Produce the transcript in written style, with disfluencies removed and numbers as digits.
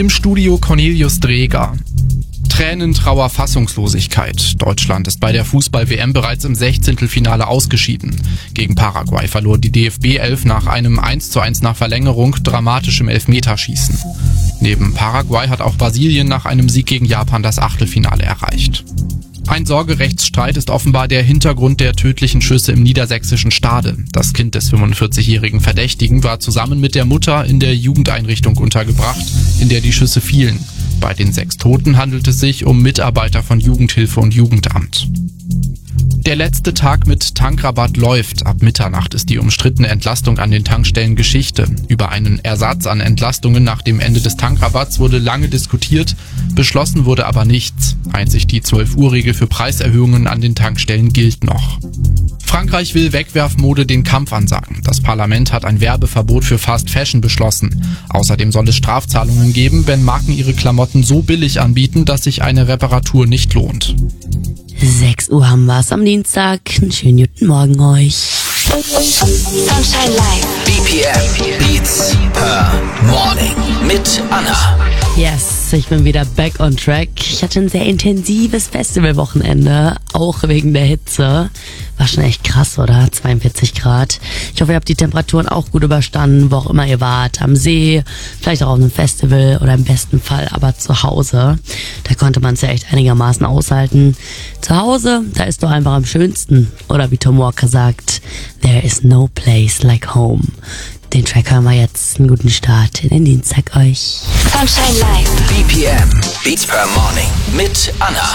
Im Studio Cornelius Dreger. Tränen, Trauer, Fassungslosigkeit. Deutschland ist bei der Fußball-WM bereits im 16. ausgeschieden. Gegen Paraguay verlor die DFB 11 nach einem 1:1 nach Verlängerung dramatischem Elfmeterschießen. Neben Paraguay hat auch Brasilien nach einem Sieg gegen Japan das Achtelfinale erreicht. Ein Sorgerechtsstreit ist offenbar der Hintergrund der tödlichen Schüsse im niedersächsischen Stade. Das Kind des 45-jährigen Verdächtigen war zusammen mit der Mutter in der Jugendeinrichtung untergebracht, in der die Schüsse fielen. Bei den 6 Toten handelt es sich um Mitarbeiter von Jugendhilfe und Jugendamt. Der letzte Tag mit Tankrabatt läuft. Ab Mitternacht ist die umstrittene Entlastung an den Tankstellen Geschichte. Über einen Ersatz an Entlastungen nach dem Ende des Tankrabatts wurde lange diskutiert, beschlossen wurde aber nichts. Einzig die 12-Uhr-Regel für Preiserhöhungen an den Tankstellen gilt noch. Frankreich will Wegwerfmode den Kampf ansagen. Das Parlament hat ein Werbeverbot für Fast Fashion beschlossen. Außerdem soll es Strafzahlungen geben, wenn Marken ihre Klamotten so billig anbieten, dass sich eine Reparatur nicht lohnt. 6 Uhr haben wir's am Dienstag. Einen schönen guten Morgen euch. Sunshine Live. BPM Beats per Morning mit Anna. Yes, ich bin wieder back on track. Ich hatte ein sehr intensives Festivalwochenende, auch wegen der Hitze. War schon echt krass, oder? 42 Grad. Ich hoffe, ihr habt die Temperaturen auch gut überstanden, wo auch immer ihr wart. Am See, vielleicht auch auf einem Festival oder im besten Fall aber zu Hause. Da konnte man es ja echt einigermaßen aushalten. Zu Hause, da ist doch einfach am schönsten. Oder wie Tom Walker sagt, there is no place like home. Den Track hören wir jetzt. Einen guten Start in den Dienstag euch. Sunshine Live. BPM Beats per Morning mit Anna.